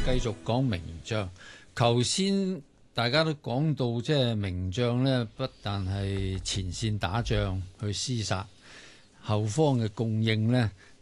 繼續講名將。頭先大家都講到，即係名將呢，不但係前線打仗去廝殺，後方嘅供應呢，